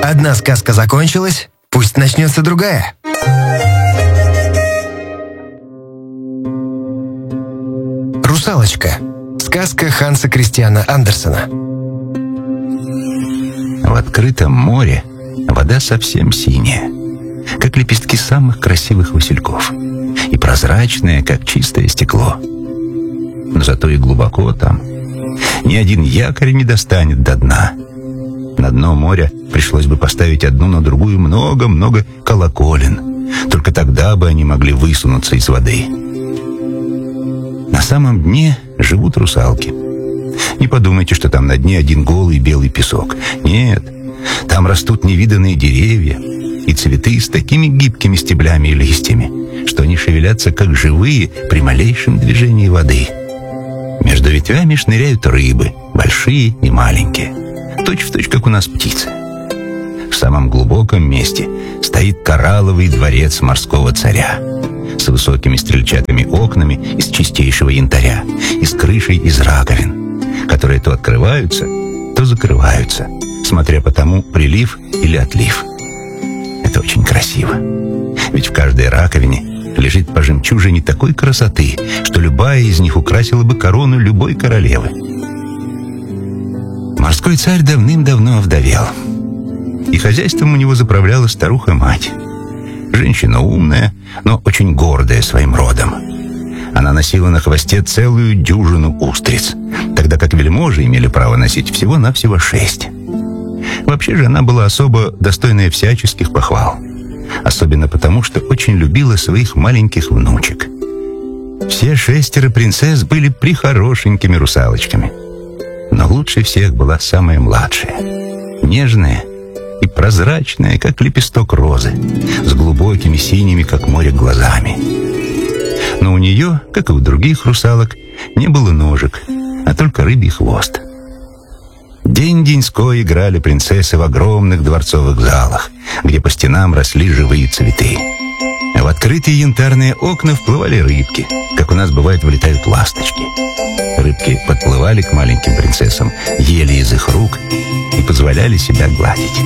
Одна сказка закончилась, пусть начнется другая. «Русалочка». Сказка Ханса Кристиана Андерсена. В открытом море вода совсем синяя, как лепестки самых красивых васильков, и прозрачная, как чистое стекло. Но зато и глубоко там. Ни один якорь не достанет до дна. На дно моря пришлось бы поставить одну на другую много-много колоколен. Только тогда бы они могли высунуться из воды. На самом дне живут русалки. Не подумайте, что там на дне один голый белый песок. Нет, там растут невиданные деревья и цветы с такими гибкими стеблями и листьями, что они шевелятся как живые при малейшем движении воды. Между ветвями шныряют рыбы, большие и маленькие, точь-в-точь, как у нас птицы. В самом глубоком месте стоит коралловый дворец морского царя с высокими стрельчатыми окнами из чистейшего янтаря и с крышей из раковин, которые то открываются, то закрываются, смотря по тому, прилив или отлив. Это очень красиво, ведь в каждой раковине лежит по жемчужине такой красоты, что любая из них украсила бы корону любой королевы. Морской царь давным-давно овдовел, и хозяйством у него заправляла старуха-мать. Женщина умная, но очень гордая своим родом. Она носила на хвосте целую дюжину устриц, тогда как вельможи имели право носить всего-навсего 6. Вообще же она была особо достойная всяческих похвал. Особенно потому, что очень любила своих маленьких внучек. Все 6 принцесс были прихорошенькими русалочками. Но лучше всех была самая младшая, нежная и прозрачная, как лепесток розы, с глубокими синими, как море, глазами. Но у нее, как и у других русалок, не было ножек, а только рыбий хвост. День-деньской играли принцессы в огромных дворцовых залах, где по стенам росли живые цветы. А в открытые янтарные окна вплывали рыбки, как у нас бывает вылетают ласточки. Рыбки подплывали к маленьким принцессам, ели из их рук и позволяли себя гладить.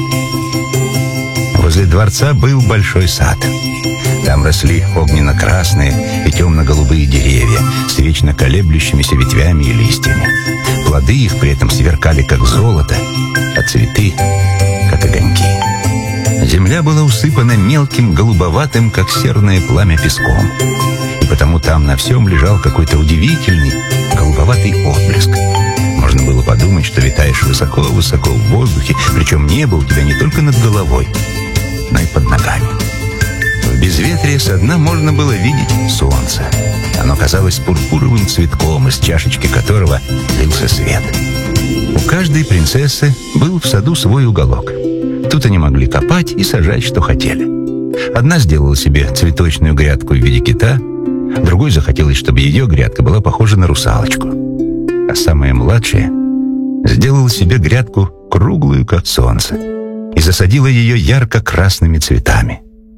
Возле дворца был большой сад. Там росли огненно-красные и темно-голубые деревья с вечно колеблющимися ветвями и листьями. Плоды их при этом сверкали, как золото, а цветы — как огоньки. Земля была усыпана мелким, голубоватым, как серное пламя, песком. И потому там на всем лежал какой-то удивительный голубоватый отблеск. Можно было подумать, что витаешь высоко-высоко в воздухе, причем небо у тебя не только над головой, но и под ногами. В безветрие со дна можно было видеть солнце. Оно казалось пурпуровым цветком, из чашечки которого лился свет. У каждой принцессы был в саду свой уголок. Тут они могли копать и сажать, что хотели. Одна сделала себе цветочную грядку в виде кита, другой захотелось, чтобы ее грядка была похожа на русалочку. А самая младшая сделала себе грядку круглую, как солнце, и засадила ее ярко-красными цветами.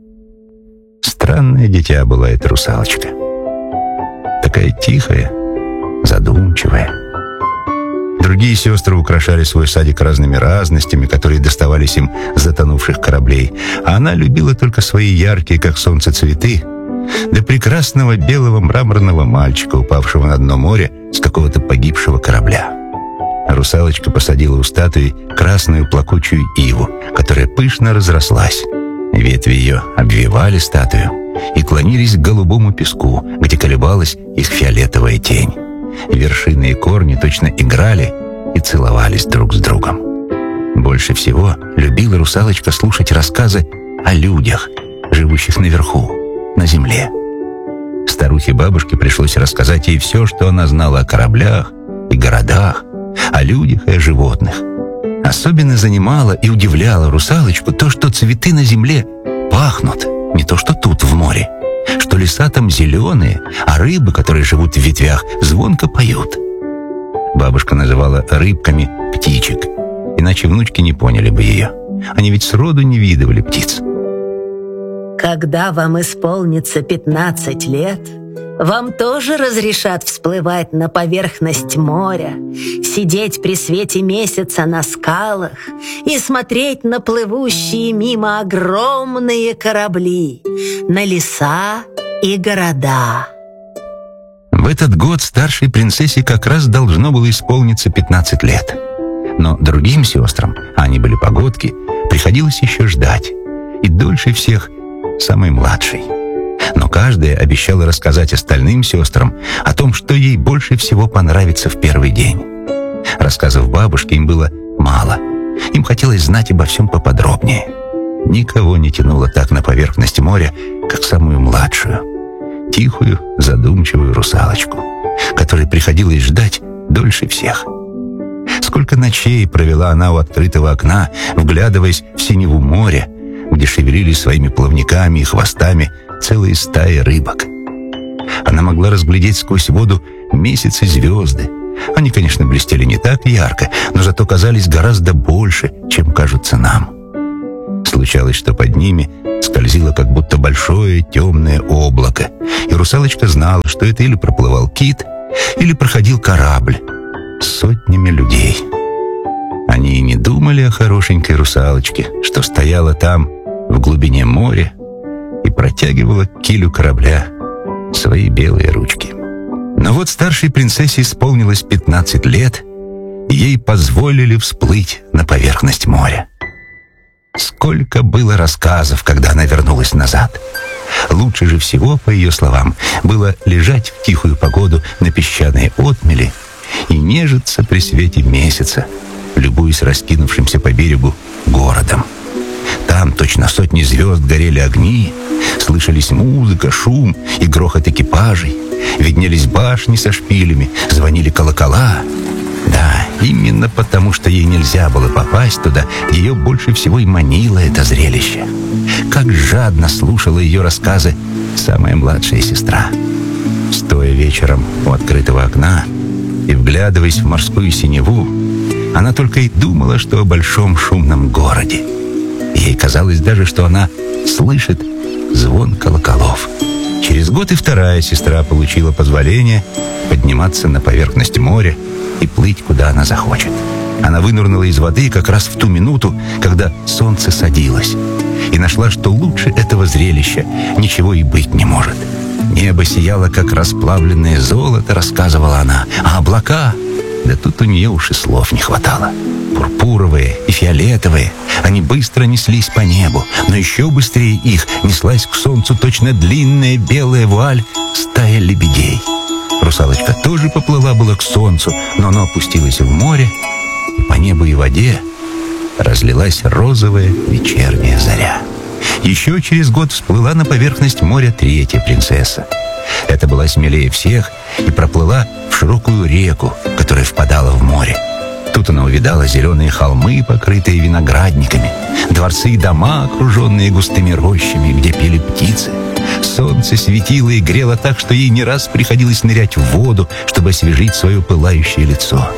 Странное дитя была эта русалочка. Такая тихая, задумчивая. Другие сестры украшали свой садик разными разностями, которые доставались им с затонувших кораблей, а она любила только свои яркие, как солнце, цветы, да прекрасного белого мраморного мальчика, упавшего на дно моря с какого-то погибшего корабля. Русалочка посадила у статуи красную плакучую иву, которая пышно разрослась. Ветви ее обвивали статую и клонились к голубому песку, где колебалась их фиолетовая тень. Вершины и корни точно играли и целовались друг с другом. Больше всего любила русалочка слушать рассказы о людях, живущих наверху, на земле. Старухе-бабушке пришлось рассказать ей все, что она знала о кораблях и городах, о людях и о животных. Особенно занимало и удивляло русалочку то, что цветы на земле пахнут, не то что тут, в море, что леса там зеленые, а рыбы, которые живут в ветвях, звонко поют. Бабушка называла рыбками птичек, иначе внучки не поняли бы ее. Они ведь сроду не видывали птиц. Когда вам исполнится 15 лет, вам тоже разрешат всплывать на поверхность моря, сидеть при свете месяца на скалах и смотреть на плывущие мимо огромные корабли, на леса и города. В этот год старшей принцессе как раз должно было исполниться 15 лет. Но другим сестрам, а они были погодки, приходилось еще ждать. И дольше всех самой младшей. Но каждая обещала рассказать остальным сестрам о том, что ей больше всего понравится в первый день. Рассказов бабушке им было мало. Им хотелось знать обо всем поподробнее. Никого не тянуло так на поверхность моря, как самую младшую, тихую, задумчивую русалочку, которой приходилось ждать дольше всех. Сколько ночей провела она у открытого окна, вглядываясь в синеву моря, где шевелились своими плавниками и хвостами целые стаи рыбок. Она могла разглядеть сквозь воду месяц и звезды. Они, конечно, блестели не так ярко, но зато казались гораздо больше, чем кажутся нам. Случалось, что под ними скользило как будто большое темное облако, и русалочка знала, что это или проплывал кит, или проходил корабль с сотнями людей. Они и не думали о хорошенькой русалочке, что стояла там, в глубине моря, и протягивала к килю корабля свои белые ручки. Но вот старшей принцессе исполнилось 15 лет, и ей позволили всплыть на поверхность моря. Сколько было рассказов, когда она вернулась назад. Лучше же всего, по ее словам, было лежать в тихую погоду на песчаной отмели и нежиться при свете месяца, любуясь раскинувшимся по берегу городом. Там точно сотни звезд горели огни, слышались музыка, шум и грохот экипажей, виднелись башни со шпилями, звонили колокола. Да, именно потому, что ей нельзя было попасть туда, ее больше всего и манило это зрелище. Как жадно слушала ее рассказы самая младшая сестра. Стоя вечером у открытого окна и вглядываясь в морскую синеву, она только и думала, что о большом шумном городе. Ей казалось даже, что она слышит звон колоколов. Через год и вторая сестра получила позволение подниматься на поверхность моря и плыть, куда она захочет. Она вынырнула из воды как раз в ту минуту, когда солнце садилось, и нашла, что лучше этого зрелища ничего и быть не может. Небо сияло, как расплавленное золото, рассказывала она, а облака... Да тут у нее уж и слов не хватало. Пурпуровые и фиолетовые, они быстро неслись по небу, но еще быстрее их неслась к солнцу точно длинная белая вуаль стая лебедей. Русалочка тоже поплыла было к солнцу, но оно опустилось в море, и по небу и воде разлилась розовая вечерняя заря. Еще через год всплыла на поверхность моря третья принцесса. Это была смелее всех и проплыла в широкую реку, которая впадала в море. Тут она увидала зеленые холмы, покрытые виноградниками, дворцы и дома, окруженные густыми рощами, где пели птицы. Солнце светило и грело так, что ей не раз приходилось нырять в воду, чтобы освежить свое пылающее лицо.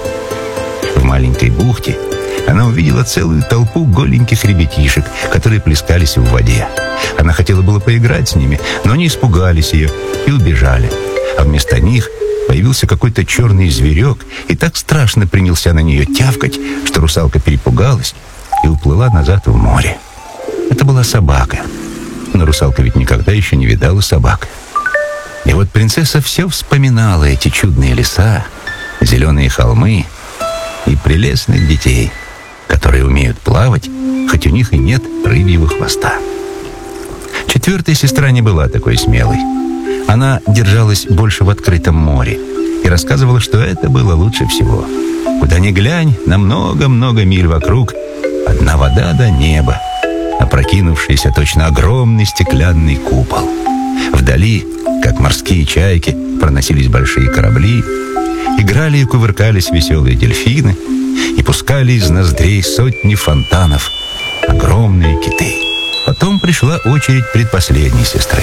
В маленькой бухте она увидела целую толпу голеньких ребятишек, которые плескались в воде. Она хотела было поиграть с ними, но они испугались ее и убежали. А вместо них появился какой-то черный зверек и так страшно принялся на нее тявкать, что русалка перепугалась и уплыла назад в море. Это была собака. Но русалка ведь никогда еще не видала собак. И вот принцесса все вспоминала эти чудные леса, зеленые холмы и прелестных детей, которые умеют плавать, хоть у них и нет рыбьего хвоста. Четвертая сестра не была такой смелой. Она держалась больше в открытом море и рассказывала, что это было лучше всего. Куда ни глянь, на много-много миль вокруг одна вода до неба, опрокинувшийся точно огромный стеклянный купол. Вдали, как морские чайки, проносились большие корабли, играли и кувыркались веселые дельфины и пускали из ноздрей сотни фонтанов огромные киты. Потом пришла очередь предпоследней сестры.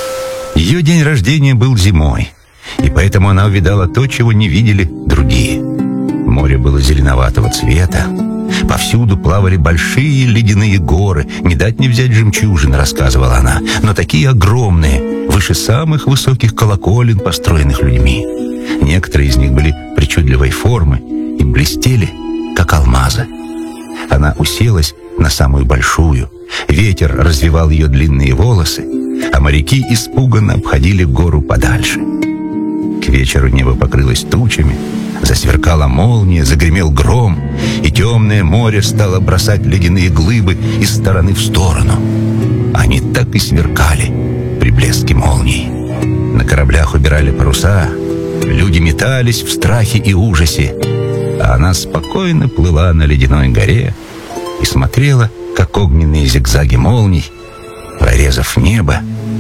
Ее день рождения был зимой, и поэтому она увидала то, чего не видели другие. Море было зеленоватого цвета, повсюду плавали большие ледяные горы, не дать не взять жемчужины, рассказывала она, но такие огромные, выше самых высоких колоколен, построенных людьми. Некоторые из них были причудливой формы и блестели, как алмазы. Она уселась на самую большую, ветер развивал ее длинные волосы, а моряки испуганно обходили гору подальше. К вечеру небо покрылось тучами, засверкала молния, загремел гром, и темное море стало бросать ледяные глыбы из стороны в сторону. Они так и сверкали при блеске молний. На кораблях убирали паруса, люди метались в страхе и ужасе, а она спокойно плыла на ледяной горе и смотрела, как огненные зигзаги молний, прорезав небо,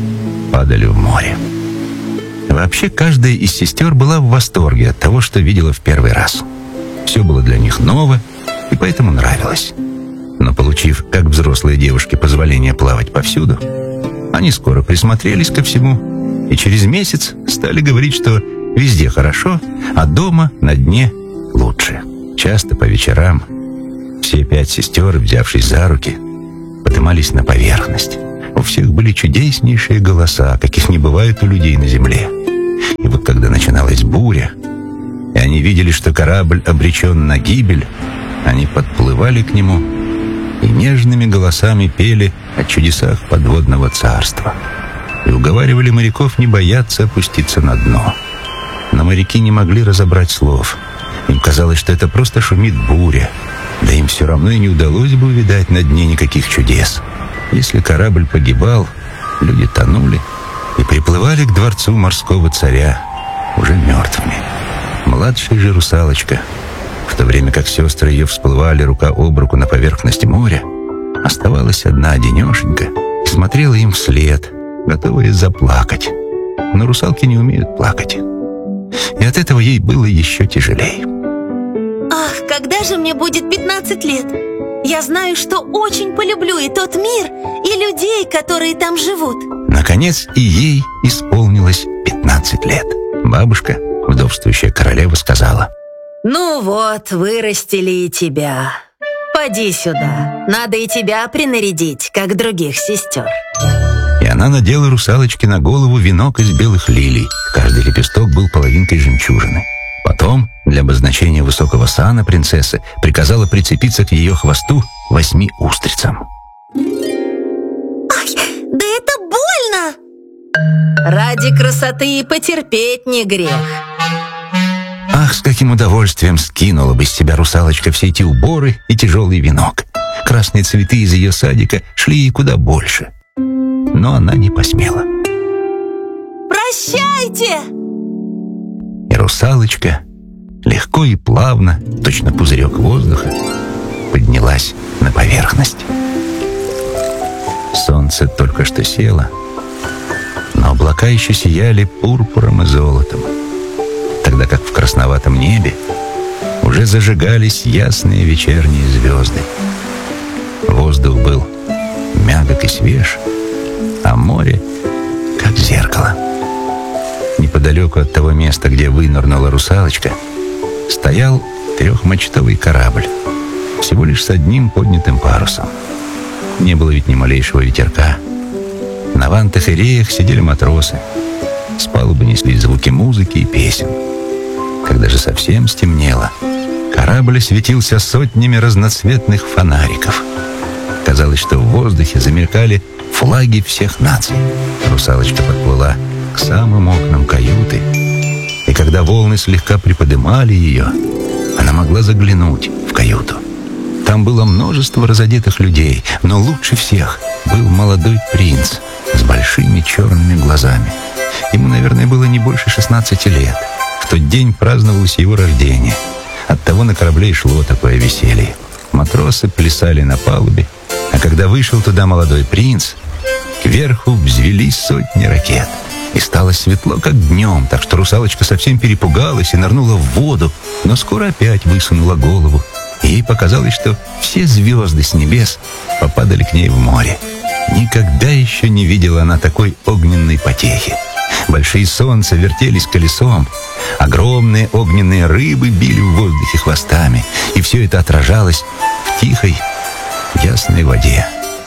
падали в море. Вообще, каждая из сестер была в восторге от того, что видела в первый раз. Все было для них ново и поэтому нравилось. Но получив, как взрослые девушки, позволение плавать повсюду, они скоро присмотрелись ко всему и через месяц стали говорить, что везде хорошо, а дома на дне лучше. Часто по вечерам все 5 сестер, взявшись за руки, поднимались на поверхность. У всех были чудеснейшие голоса, каких не бывает у людей на земле. И вот когда начиналась буря, и они видели, что корабль обречен на гибель, они подплывали к нему и нежными голосами пели о чудесах подводного царства и уговаривали моряков не бояться опуститься на дно. Но моряки не могли разобрать слов. Им казалось, что это просто шумит буря, да им все равно и не удалось бы увидать на дне никаких чудес. Если корабль погибал, люди тонули и приплывали к дворцу морского царя уже мертвыми. Младшая же русалочка, в то время как сестры ее всплывали рука об руку на поверхности моря, оставалась одна-одинешенька и смотрела им вслед, готовая заплакать. Но русалки не умеют плакать, и от этого ей было еще тяжелее. Ах, когда же мне будет 15 лет? Я знаю, что очень полюблю и тот мир, и людей, которые там живут. Наконец и ей исполнилось 15 лет. Бабушка, вдовствующая королева, сказала: «Ну вот, вырастили и тебя. Поди сюда, надо и тебя принарядить, как других сестер». И она надела русалочке на голову венок из белых лилий. Каждый лепесток был половинкой жемчужины. Потом, для обозначения высокого сана принцессы, приказала прицепиться к ее хвосту 8 устрицам. Ай, да это больно! Ради красоты и потерпеть не грех. Ах, с каким удовольствием скинула бы с себя русалочка все эти уборы и тяжелый венок. Красные цветы из ее садика шли ей куда больше. Но она не посмела. Прощайте! И русалочка легко и плавно, точно пузырек воздуха, поднялась на поверхность. Солнце только что село, но облака еще сияли пурпуром и золотом, тогда как в красноватом небе уже зажигались ясные вечерние звезды. Воздух был мягок и свеж, а море как зеркало. Неподалеку от того места, где вынырнула русалочка, стоял 3-мачтовый корабль, всего лишь с одним поднятым парусом. Не было ведь ни малейшего ветерка. На вантах и реях сидели матросы. С палубы неслись звуки музыки и песен. Когда же совсем стемнело, корабль светился сотнями разноцветных фонариков. Казалось, что в воздухе замелькали флаги всех наций. Русалочка подплыла к самым окнам каюты, и когда волны слегка приподнимали ее, она могла заглянуть в каюту. Там было множество разодетых людей, но лучше всех был молодой принц с большими черными глазами. Ему, наверное, было не больше 16 лет. В тот день праздновалось его рождение. Оттого на корабле и шло такое веселье. Матросы плясали на палубе, а когда вышел туда молодой принц, кверху взвелись сотни ракет. И стало светло, как днем, так что русалочка совсем перепугалась и нырнула в воду, но скоро опять высунула голову. И ей показалось, что все звезды с небес попадали к ней в море. Никогда еще не видела она такой огненной потехи. Большие солнца вертелись колесом, огромные огненные рыбы били в воздухе хвостами, и все это отражалось в тихой, ясной воде.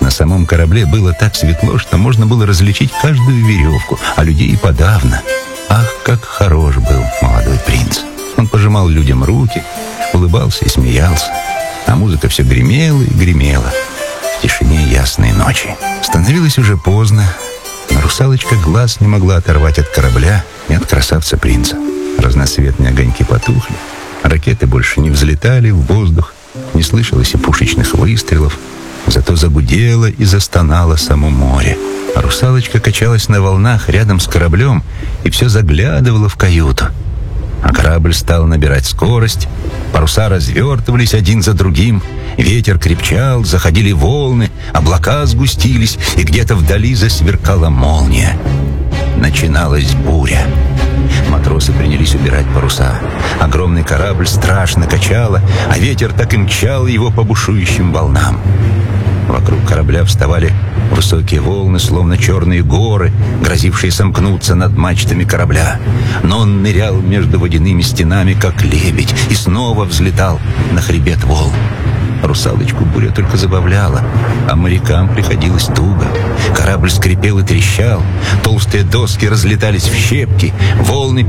На самом корабле было так светло, что можно было различить каждую веревку, а людей и подавно. Ах, как хорош был молодой принц! Он пожимал людям руки, улыбался и смеялся, а музыка все гремела и гремела в тишине ясной ночи. Становилось уже поздно, но русалочка глаз не могла оторвать от корабля и от красавца принца. Разноцветные огоньки потухли, ракеты больше не взлетали в воздух, не слышалось и пушечных выстрелов, зато загудело и застонало само море. А русалочка качалась на волнах рядом с кораблем и все заглядывала в каюту. А корабль стал набирать скорость, паруса развертывались один за другим, ветер крепчал, заходили волны, облака сгустились, и где-то вдали засверкала молния. Начиналась буря. Матросы принялись убирать паруса. Огромный корабль страшно качало, а ветер так и мчал его по бушующим волнам. Вокруг корабля вставали высокие волны, словно черные горы, грозившие сомкнуться над мачтами корабля. Но он нырял между водяными стенами, как лебедь, и снова взлетал на хребет волн. Русалочку буря только забавляла, а морякам приходилось туго. Корабль скрипел и трещал, толстые доски разлетались в щепки, волны